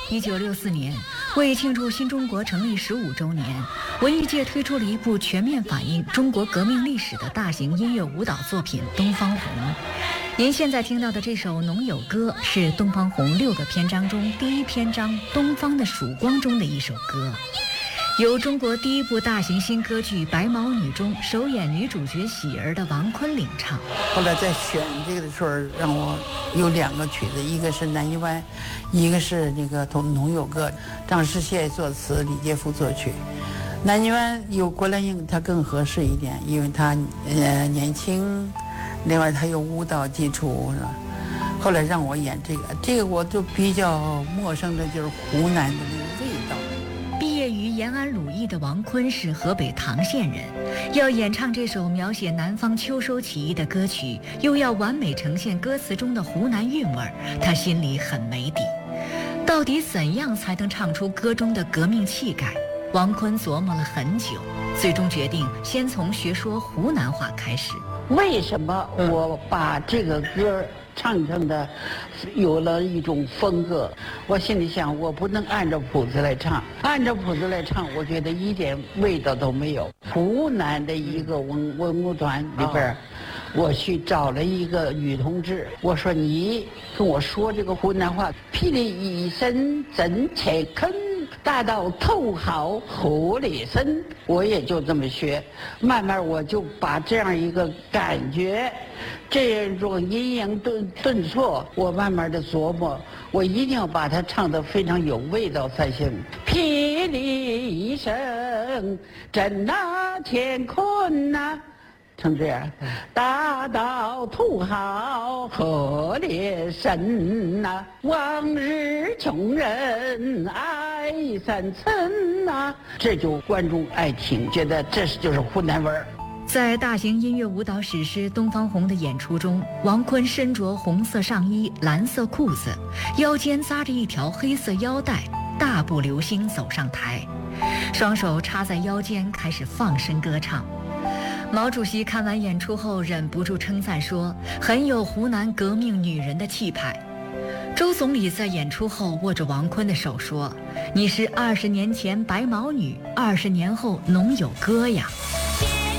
1964年，为庆祝新中国成立15周年，文艺界推出了一部全面反映中国革命历史的大型音乐舞蹈作品《东方红》。您现在听到的这首《农友歌》是《东方红》6个篇章中第一篇章《东方的曙光》中的一首歌，由中国第一部大型新歌剧《白毛女》中首演女主角喜儿的王坤领唱。 后来在选这个的时候，让我有2个曲子，一个是《南泥湾》，一个是那个《农友歌》，张世燮作词，李杰夫作曲。南泥湾有郭兰英，她更合适一点，因为她年轻，另外她有舞蹈基础。后来让我演这个我就比较陌生的，就是湖南的那个味道。 毕业于延安鲁艺的王坤是河北唐县人，要演唱这首描写南方秋收起义的歌曲，又要完美呈现歌词中的湖南韵味，他心里很没底。到底怎样才能唱出歌中的革命气概？王坤琢磨了很久，最终决定先从学说湖南话开始。 为什么我把这个歌唱成的有了一种风格？我心里想，我不能按照谱子来唱，按照谱子来唱，我觉得一点味道都没有。湖南的一个文工团里边，我去找了一个女同志，我说你跟我说这个湖南话，霹雳一声真切坑。大到头好河里深，我也就这么学，慢慢我就把这样一个感觉，这种阴阳顿挫，我慢慢的琢磨，我一定要把它唱得非常有味道才行。霹雳一声震那乾坤呐，成这样，大到土豪河里深呐，往日穷人爱三层呐，这就观众爱听，觉得这就是湖南味儿。 在大型音乐舞蹈史诗《东方红》的演出中，王坤身着红色上衣、蓝色裤子，腰间扎着一条黑色腰带，大步流星走上台，双手插在腰间，开始放声歌唱。毛主席看完演出后忍不住称赞说，很有湖南革命女人的气派。周总理在演出后握着王坤的手说，你是20年前白毛女，20年后农友歌呀。